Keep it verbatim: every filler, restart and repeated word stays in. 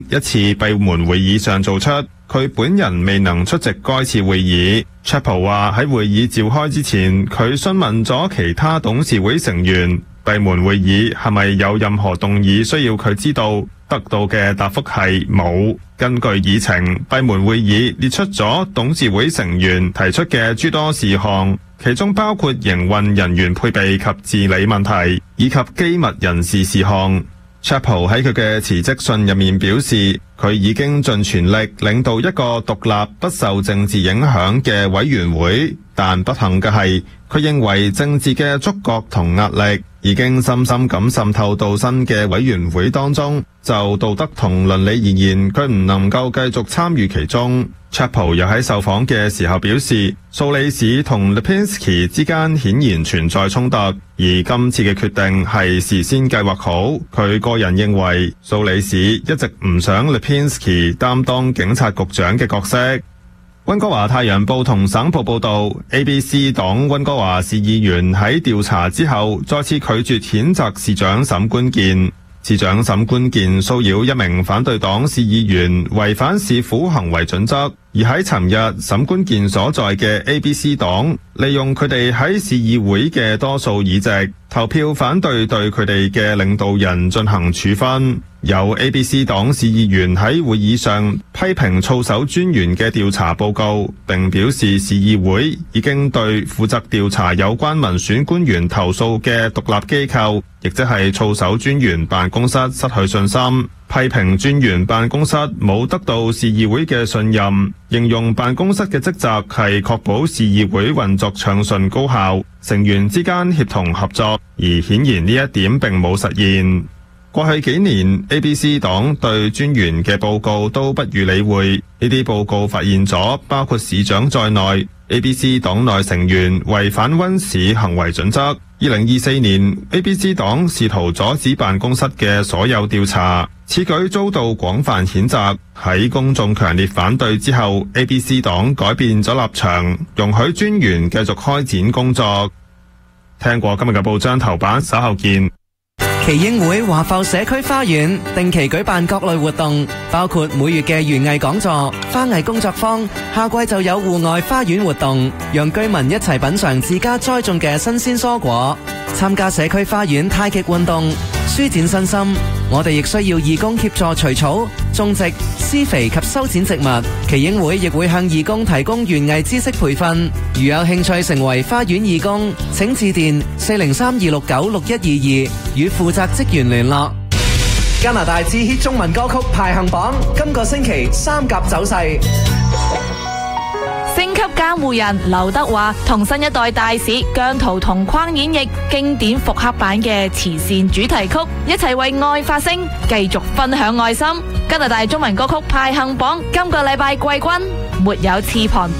一次閉門會議上做出，佢本人未能出席該次會議。Chappell 話喺會議召開之前，佢詢問咗其他董事會成員，閉門會議係咪有任何動議需要佢知道，得到嘅答覆係冇。根據議程，閉門會議列出咗董事會成員提出嘅諸多事項，其中包括營運人員配備及治理問題，以及機密人事事項。Chappell 喺佢嘅辭職信入面表示，佢已經盡全力領導一個獨立不受政治影響嘅委員會，但不幸嘅係，佢認為政治嘅觸覺同壓力已經深深咁滲透到新嘅委員會當中，就道德同倫理而言，佢唔能夠繼續參與其中。Chappell 又喺受訪嘅時候表示，蘇里士同 Lipinski 之間顯然存在衝突，而今次嘅決定係事先計劃好。佢個人認為，蘇里士一直唔想 Lipinski 擔當警察局長嘅角色。溫哥華太陽報同省報報道 ，A B C 黨溫哥華市議員喺調查之後，再次拒絕譴責市長沈官健。市長沈官健騷擾一名反對黨市議員，違反市府行為準則。而喺尋日，沈官健所在嘅 A B C 黨利用佢哋喺市議會嘅多數議席，投票反對對佢哋嘅領導人進行處分。有 A B C 黨市議員喺會議上批評操守專員嘅調查報告，並表示市議會已經對負責調查有關民選官員投訴嘅獨立機構，亦即係操守專員辦公室失去信心，批評專員辦公室冇得到市議會嘅信任，形容辦公室嘅職責係確保市議會運作暢順高效，成員之間協同合作，而顯然呢一點並冇實現。過去幾年 A B C 黨對專員嘅報告都不予理會，呢啲報告發現咗包括市長在內 A B C 黨內成員違反溫市行為準則。二零二四年 A B C 黨試圖阻止辦公室嘅所有調查，此舉遭到廣泛譴責。喺公眾強烈反對之後， A B C 黨改變咗立場，容許專員繼續開展工作。聽過今日嘅報章頭版，稍後見。 耆英會華埠社區花園定期舉辦各類活動，包括每月嘅園藝講座、花藝工作坊，夏季就有戶外花園活動，讓居民一齊品嘗自家栽種嘅新鮮蔬果，參加社區花園太極運動，舒展身心。我哋亦需要義工協助除草、種植、施肥及修剪植物。耆英會亦會向義工提供園藝知識培訓。如有興趣成為花園義工，請致電四零三二六九六一二二與負責職員聯絡。加拿大之 hit 中文歌曲排行榜今個星期三甲走勢。 星級監護人劉德華同新一代大使姜濤同框演繹經典復刻版嘅慈善主題曲，一齊為愛發聲，繼續分享愛心。加拿大中文歌曲排行榜今個禮拜季軍沒有翅膀